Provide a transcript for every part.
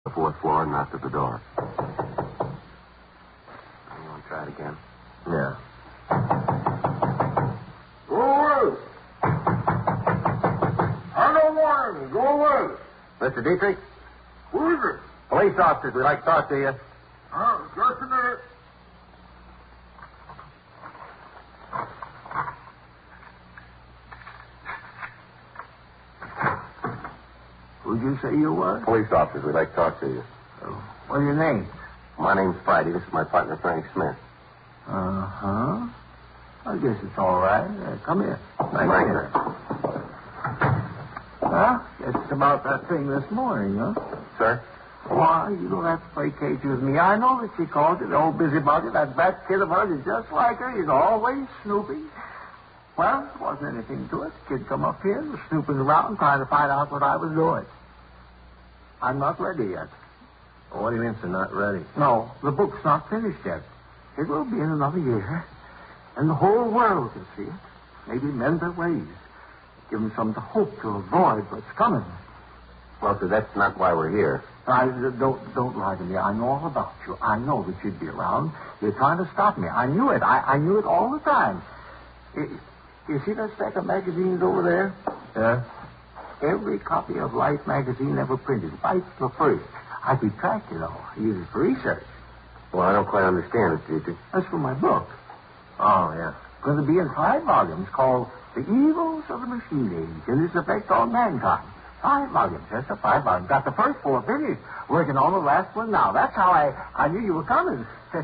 The fourth floor and knocked at the door. You want to try it again? Yeah. Go away. I don't want any. Go away. Mr. Dietrich? Who is it? Police officers. We'd like to talk to you. Just a minute. Who'd you say you were? Police officers. We'd like to talk to you. What's your name? My name's Friday. This is my partner, Frank Smith. Uh-huh. I guess it's all right. Come here. Thank you. Huh? It's about that thing this morning, huh? Sir? Why, you don't have to play cage with me. I know that she called you, the old busybody. That bad kid of hers is just like her. He's always snooping. Well, there wasn't anything to it. The kid come up here and was snooping around trying to find out what I was doing. I'm not ready yet. Well, what do you mean, sir, not ready? No, the book's not finished yet. It will be in another year. And the whole world can see it. Maybe mend their ways. Give them something to hope to avoid what's coming. Well, sir, that's not why we're here. Don't lie to me. I know all about you. I know that you'd be around. You're trying to stop me. I knew it. I knew it all the time. You see that stack of magazines over there? Yeah? Every copy of Life magazine ever printed, right from the first. I keep track, you know. I use it for research. Well, I don't quite understand, Mr. Dietrich. That's for my book. Oh, yeah. It's going to be in 5 volumes called The Evils of the Machine Age and Its Effect on Mankind. 5 volumes. Yes, sir, 5 volumes. Got the first 4 finished. Working on the last one now. That's how I knew you were coming.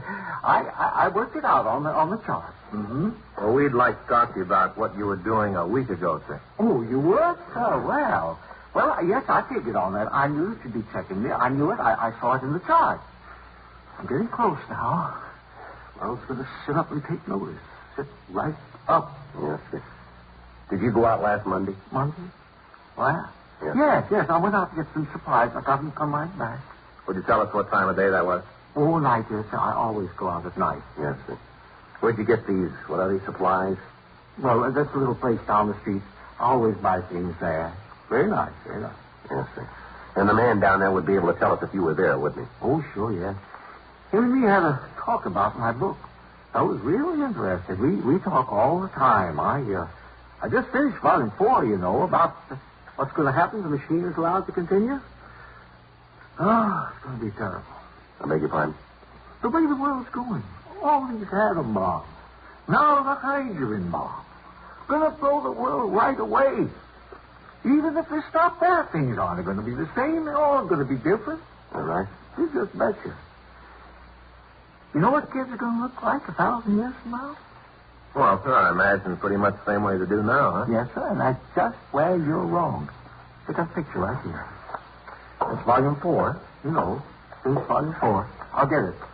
I worked it out on the chart. Mm-hmm. Well, we'd like to talk to you about what you were doing a week ago, sir. Oh, you would? Oh, well, yes, I figured on that. I knew that you'd be checking me. I knew it. I saw it in the chart. I'm getting close now. Well, it's going to sit up and take notice. Sit right up. Yes, sir. Did you go out last Monday? Monday? Why? Yes. Yes. I went out to get some supplies. I got them to come right back. Would you tell us what time of day that was? Oh, night, yes. I always go out at night. Yes, sir. Where'd you get these? What are these supplies? Well, that's a little place down the street. I always buy things there. Very nice, very nice. Yes, sir. And the man down there would be able to tell us if you were there, wouldn't he? Oh, sure, yes. Him and me had a talk about my book. I was really interested. We talk all the time. I just finished volume 4, you know, about what's going to happen if the machine is allowed to continue. Oh, it's going to be terrible. I beg your pardon? The way the world's going. All these atom bombs. Now the hydrogen bomb. Going to blow the world right away. Even if they stop there, things aren't going to be the same. They're all going to be different. All right. You just betcha. You know what kids are going to look like 1,000 years from now? Well, sir, I imagine pretty much the same way they do now, huh? Yes, sir, and that's just where you're wrong. Look at that picture right here. It's volume 4. You know, it's volume 4. I'll get it.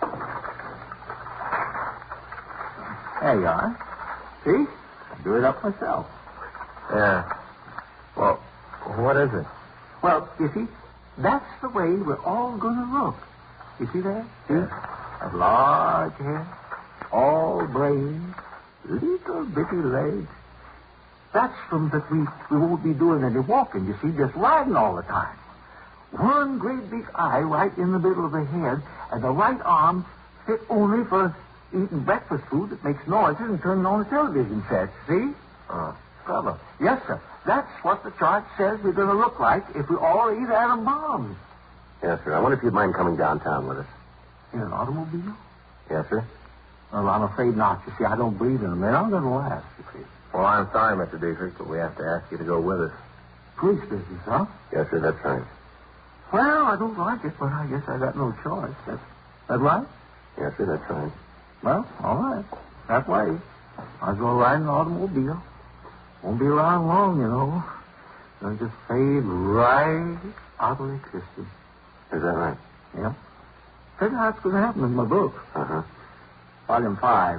There you are. See? I do it up myself. Yeah. Well, what is it? Well, you see, that's the way we're all going to look. You see that? See? That large head, all brains, little bitty legs. That's from that we won't be doing any walking, you see, just riding all the time. One great big eye right in the middle of the head, and the right arm fit only for eating breakfast food that makes noises and turning on the television set. See? Clever. Yes, sir. That's what the chart says we're going to look like if we all eat atom bombs. Yes, sir. I wonder if you'd mind coming downtown with us. In an automobile? Yes, sir. Well, I'm afraid not. You see, I don't believe in them. They're not going to last, you see. Well, I'm sorry, Mr. Dietrich, but we have to ask you to go with us. Police business, huh? Yes, sir, that's right. Well, I don't like it, but I guess I got no choice. That right? Yes, sir, that's right. Well, all right. That way. I'll go ride in an automobile. Won't be around long, you know. They'll just fade right out of existence. Is that right? Yeah. Figure how it's going to happen in my book. Uh-huh. Volume 5.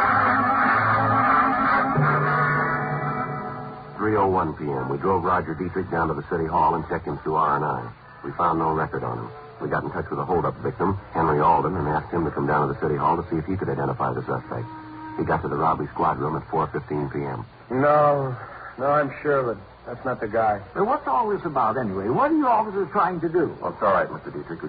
3:01 p.m. We drove Roger Dietrich down to the city hall and checked him through R&I. We found no record on him. We got in touch with the holdup victim, Henry Alden, and asked him to come down to the city hall to see if he could identify the suspect. He got to the robbery squad room at 4:15 p.m. No, I'm sure that that's not the guy. Well, what's all this about, anyway? What are you officers trying to do? Well, it's all right, Mr. Dietrich.